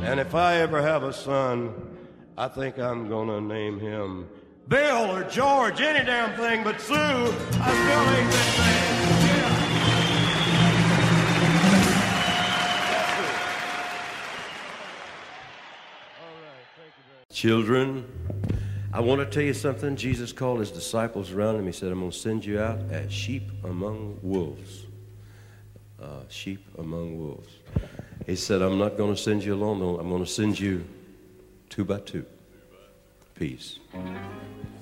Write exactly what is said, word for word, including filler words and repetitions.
And if I ever have a son, I think I'm gonna name him Bill or George, any damn thing but Sue. I still ain't that thing. Yeah. Children, I want to tell you something. Jesus called his disciples around him. He said, I'm going to send you out as sheep among wolves. Uh, sheep among wolves. He said, I'm not going to send you alone, though. I'm going to send you two by two. Peace.